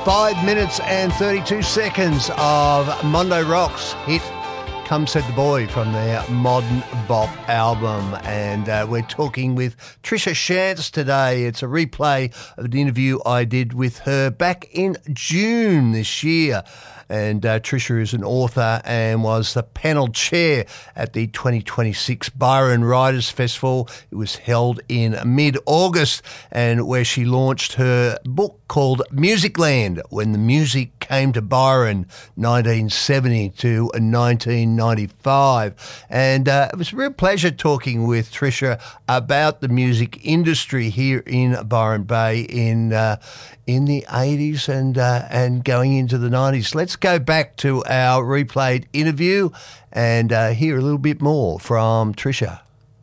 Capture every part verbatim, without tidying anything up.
Five minutes and thirty-two seconds of Mondo Rocks hit Come Said the Boy from their Modern Bop album. And uh, we're talking with Trisha Shantz today. It's a replay of an interview I did with her back in June this year. And uh, Trisha is an author and was the panel chair at the twenty twenty-six Byron Writers Festival. It was held in mid-August, and where she launched her book called Musicland, When the Music Came to Byron, nineteen seventy to nineteen ninety-five. And uh, it was a real pleasure talking with Trisha about the music industry here in Byron Bay in uh, in the eighties and uh, and going into the nineties. Let's go back to our replayed interview and uh, hear a little bit more from Trisha.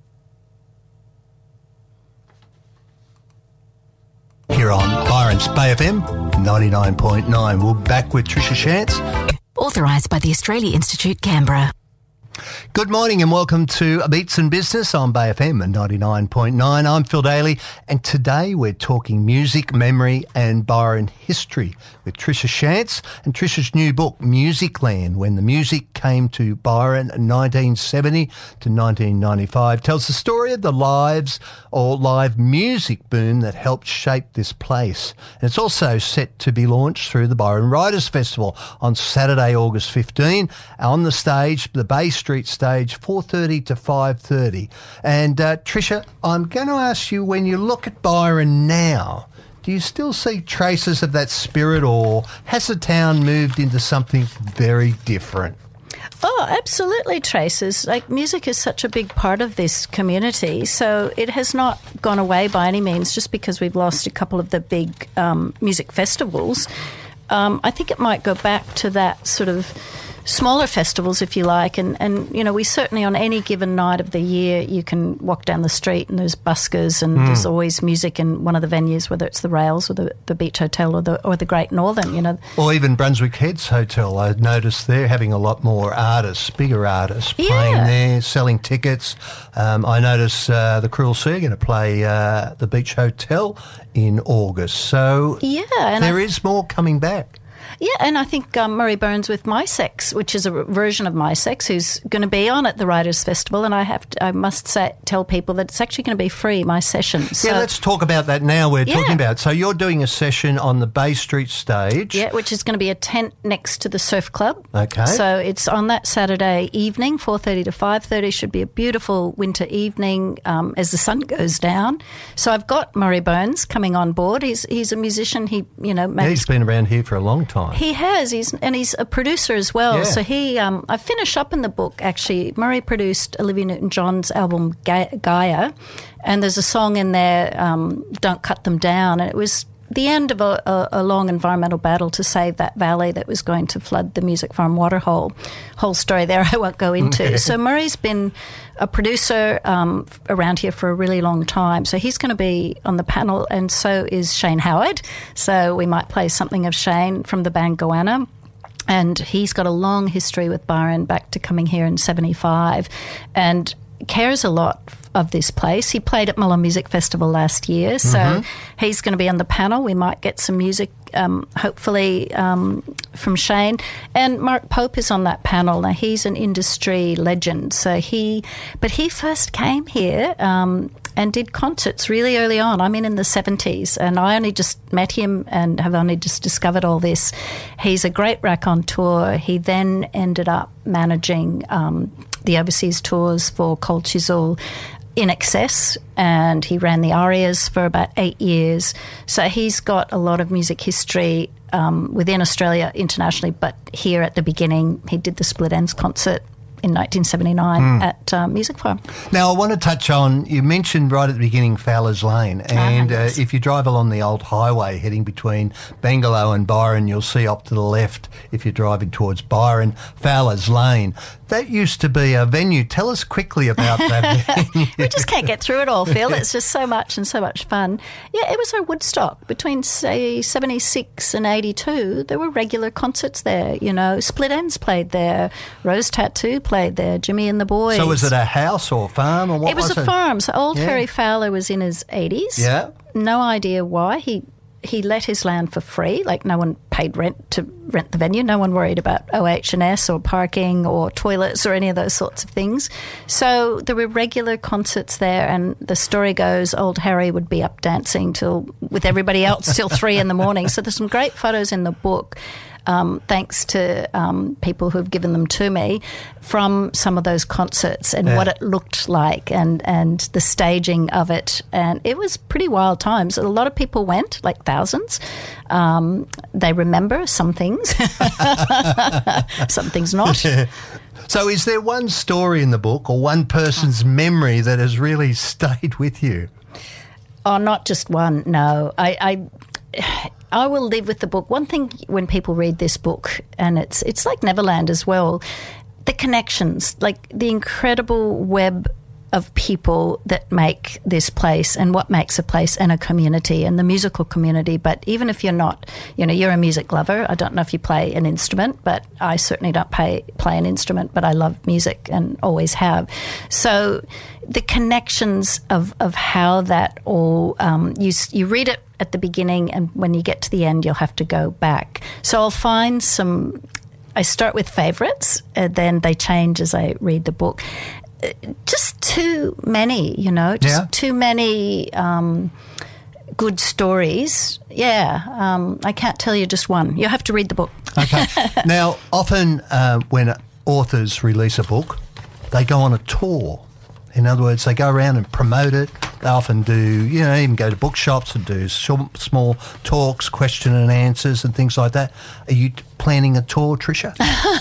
Here on Byron's Bay F M ninety-nine point nine. We're back with Trisha Shantz. Authorised by the Australia Institute, Canberra. Good morning and welcome to Beats and Business on Bay F M ninety-nine point nine. I'm Phil Daly, and today we're talking music, memory and Byron history with Trisha Shantz and Trisha's new book, Musicland, When the Music Came to Byron, nineteen seventy to nineteen ninety-five, tells the story of the lives or live music boom that helped shape this place. And it's also set to be launched through the Byron Writers Festival on Saturday, August fifteenth, on the stage, the Bay Street stage, four thirty to five thirty. And uh, Trisha, I'm going to ask you, when you look at Byron now, do you still see traces of that spirit, or has the town moved into something very different? Oh, absolutely, traces. Like, music is such a big part of this community, so it has not gone away by any means just because we've lost a couple of the big um, music festivals. Um, I think it might go back to that sort of smaller festivals, if you like, and, and you know, we certainly, on any given night of the year, you can walk down the street and there's buskers and mm. there's always music in one of the venues, whether it's the Rails or the, the Beach Hotel or the or the Great Northern, you know. Or even Brunswick Heads Hotel. I noticed they're having a lot more artists, bigger artists yeah. playing there, selling tickets. Um, I noticed uh, the Cruel Sea are going to play uh, the Beach Hotel in August. So yeah, and there I- is more coming back. Yeah, and I think um, Murray Burns with My Sex, which is a version of My Sex, who's going to be on at the Writers' Festival, and I have to, I must say, tell people that it's actually going to be free, my session. So, yeah, let's talk about that now. We're yeah. talking about, so you're doing a session on the Bay Street stage. Yeah, which is going to be a tent next to the Surf Club. Okay. So it's on that Saturday evening, four thirty to five thirty. Should be a beautiful winter evening um, as the sun goes down. So I've got Murray Burns coming on board. He's he's a musician. He, you know, yeah, he's been around here for a long time. He has, he's, and he's a producer as well. Yeah. So he, um, I finish up in the book, actually. Murray produced Olivia Newton-John's album Ga- Gaia, and there's a song in there, um, Don't Cut Them Down, and it was the end of a, a, a long environmental battle to save that valley that was going to flood the Music Farm waterhole. Whole story there I won't go into. So Murray's been a producer um, around here for a really long time. So he's going to be on the panel, and so is Shane Howard. So we might play something of Shane from the band Goanna. And he's got a long history with Byron, back to coming here in seventy-five, and cares a lot of this place. He played at Mulla Music Festival last year, so mm-hmm. he's going to be on the panel. We might get some music, um, hopefully, um, from Shane. And Mark Pope is on that panel. Now, he's an industry legend, so he, but he first came here um, and did concerts really early on. I mean, in the seventies, and I only just met him and have only just discovered all this. He's a great raconteur. He then ended up managing um, the overseas tours for Cold Chisel, In Excess, and he ran the Arias for about eight years. So he's got a lot of music history um, within Australia, internationally, but here at the beginning, he did the Split Ends concert in nineteen seventy-nine mm. at um, Music Farm. Now, I want to touch on, you mentioned right at the beginning Fowler's Lane, and ah, yes. uh, if you drive along the old highway heading between Bangalow and Byron, you'll see up to the left, if you're driving towards Byron, Fowler's Lane. That used to be a venue. Tell us quickly about that venue. We just can't get through it all, Phil. It's just so much and so much fun. Yeah, it was our Woodstock. Between, say, seventy-six and eighty-two, there were regular concerts there, you know. Split Ends played there. Rose Tattoo played there. Jimmy and the Boys. So was it a house or farm, or what it was, was a it? farm. So old yeah. Harry Fowler was in his eighties. Yeah. No idea why. He he let his land for free. Like no one paid rent to rent the venue. No one worried about O H and S or parking or toilets or any of those sorts of things. So there were regular concerts there, and the story goes old Harry would be up dancing till with everybody else till three in the morning. So there's some great photos in the book. Um, thanks to um, people who've given them to me from some of those concerts and yeah. what it looked like and, and the staging of it. And it was pretty wild times. A lot of people went, like thousands. Um, they remember some things, some things not. Yeah. So is there one story in the book or one person's memory that has really stayed with you? Oh, not just one, no. I... I I will live with the book. One thing when people read this book, and it's it's like Neverland as well, the connections, like the incredible web of people that make this place and what makes a place and a community and the musical community. But even if you're not, you know, you're a music lover. I don't know if you play an instrument, but I certainly don't play, play an instrument, but I love music and always have. So the connections of, of how that all, um, you, you read it at the beginning, and when you get to the end, you'll have to go back. So I'll find some, I start with favourites, and then they change as I read the book. Just too many, you know, just yeah. too many um, good stories. Yeah, um, I can't tell you just one. You have to read the book. Okay. Now, often uh, when authors release a book, they go on a tour. In other words, they go around and promote it. They often do, you know, even go to bookshops and do small talks, question and answers and things like that. Are you planning a tour, Tricia?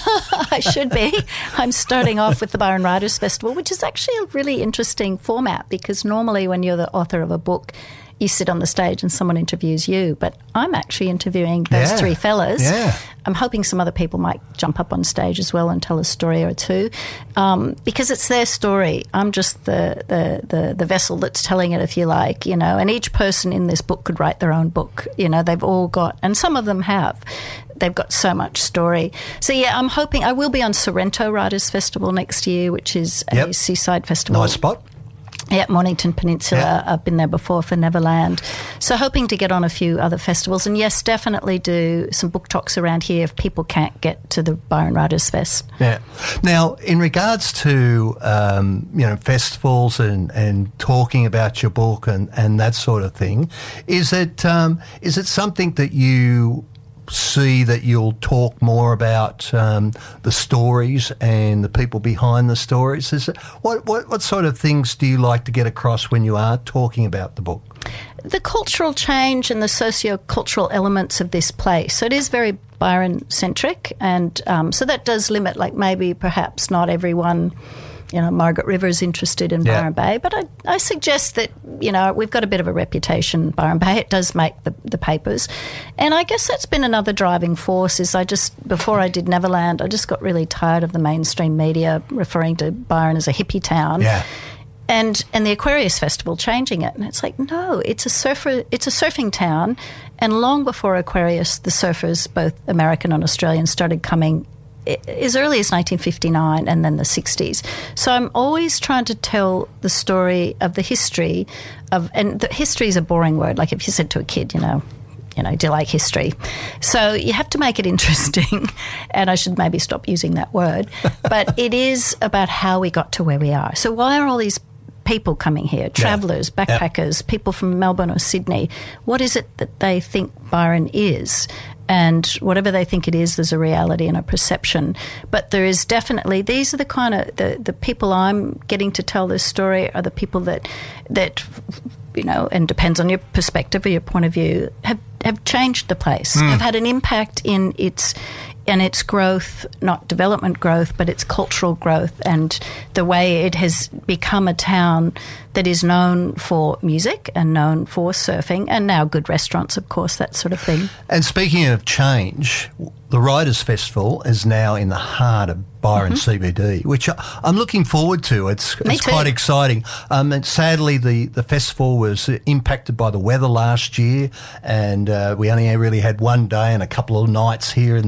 I should be. I'm starting off with the Byron Writers Festival, which is actually a really interesting format because normally when you're the author of a book, you sit on the stage and someone interviews you, but I'm actually interviewing those yeah. three fellas. Yeah. I'm hoping some other people might jump up on stage as well and tell a story or two um, because it's their story. I'm just the, the, the, the vessel that's telling it, if you like, you know, and each person in this book could write their own book. You know, they've all got, and some of them have, they've got so much story. So, yeah, I'm hoping, I will be on Sorrento Writers Festival next year, which is yep. a seaside festival. Nice spot. Yeah, Mornington Peninsula. Yeah. I've been there before for Neverland. So hoping to get on a few other festivals. And yes, definitely do some book talks around here if people can't get to the Byron Writers Fest. Yeah. Now, in regards to, um, you know, festivals and, and talking about your book and, and that sort of thing, is it um, is it something that you see that you'll talk more about um, the stories and the people behind the stories? Is it, what, what what sort of things do you like to get across when you are talking about the book? The cultural change and the socio-cultural elements of this place. So it is very Byron-centric, and um, so that does limit, like maybe perhaps not everyone... You know, Margaret River is interested in yeah. Byron Bay, but I, I suggest that, you know, we've got a bit of a reputation, Byron Bay. It does make the, the papers. And I guess that's been another driving force is I just, before I did Neverland, I just got really tired of the mainstream media referring to Byron as a hippie town. Yeah. And and the Aquarius Festival changing it. And it's like, no, it's a surfer, it's a surfing town. And long before Aquarius, the surfers, both American and Australian, started coming as early as nineteen fifty-nine and then the sixties. So I'm always trying to tell the story of the history of, and the history is a boring word. Like if you said to a kid, you know, you know, do you like history? So you have to make it interesting, and I should maybe stop using that word. But it is about how we got to where we are. So why are all these people coming here, travellers, yeah. backpackers, yeah. people from Melbourne or Sydney? What is it that they think Byron is? And whatever they think it is, there's a reality and a perception. But there is definitely, these are the kind of, the, the people I'm getting to tell this story are the people that, that you know, and depends on your perspective or your point of view, have, have changed the place, mm. have had an impact in its in its growth, not development growth, but its cultural growth and the way it has become a town that is known for music and known for surfing and now good restaurants, of course, that sort of thing. And speaking of change, the Writers' Festival is now in the heart of Byron mm-hmm. C B D, which I'm looking forward to. It's, Me it's too. quite exciting. Um, and sadly, the, the festival was impacted by the weather last year, and uh, we only really had one day and a couple of nights here and there, and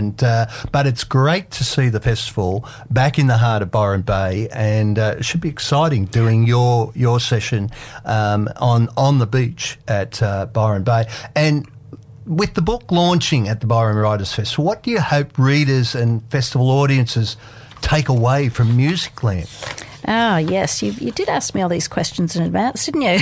And uh, but it's great to see the festival back in the heart of Byron Bay, and uh, it should be exciting doing your your session um, on on the beach at uh, Byron Bay. And with the book launching at the Byron Writers Festival, what do you hope readers and festival audiences take away from Musicland? Oh, yes. You, you did ask me all these questions in advance, didn't you?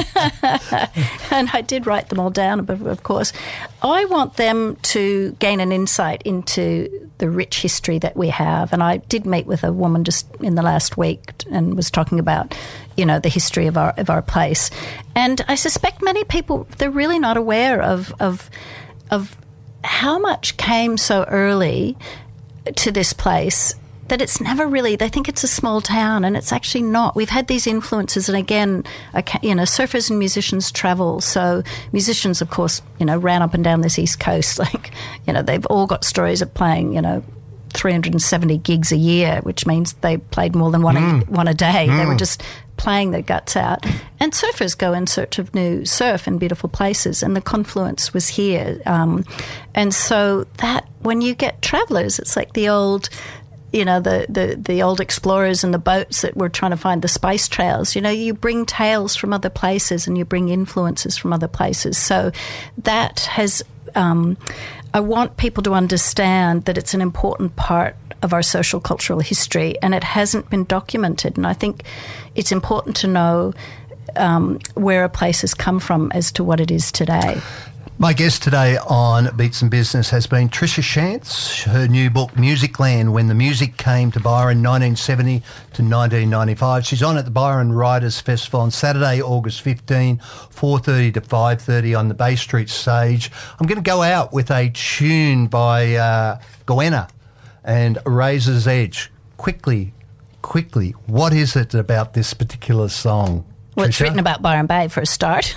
And I did write them all down, of course. I want them to gain an insight into the rich history that we have. And I did meet with a woman just in the last week and was talking about, you know, the history of our of our place. And I suspect many people, they're really not aware of of of how much came so early to this place, that it's never really, they think it's a small town, and it's actually not. We've had these influences, and again, you know, surfers and musicians travel. So musicians, of course, you know, ran up and down this East Coast. Like, you know, they've all got stories of playing, you know, three hundred seventy gigs a year, which means they played more than one, mm. a, one a day. Mm. They were just playing their guts out. And surfers go in search of new surf in beautiful places, and the confluence was here. Um, and so that, when you get travellers, it's like the old... you know, the, the, the old explorers and the boats that were trying to find the spice trails. You know, you bring tales from other places and you bring influences from other places. So that has, um, I want people to understand that it's an important part of our social cultural history, and it hasn't been documented. And I think it's important to know um, where a place has come from as to what it is today. My guest today on Beats and Business has been Tricia Shantz. Her new book, Musicland, When the Music Came to Byron, nineteen seventy to nineteen ninety-five. She's on at the Byron Writers Festival on Saturday, August fifteenth, four thirty to five thirty on the Bay Street stage. I'm going to go out with a tune by uh, Goanna and Razor's Edge. Quickly, quickly, what is it about this particular song? Well, it's written about Byron Bay for a start.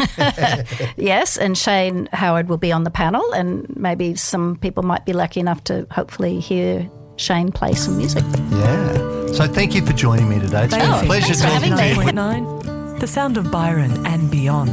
Yes, and Shane Howard will be on the panel, and maybe some people might be lucky enough to hopefully hear Shane play some music. Yeah. So thank you for joining me today. It's been oh, a pleasure talking to you. ninety-nine point nine, The sound of Byron and beyond.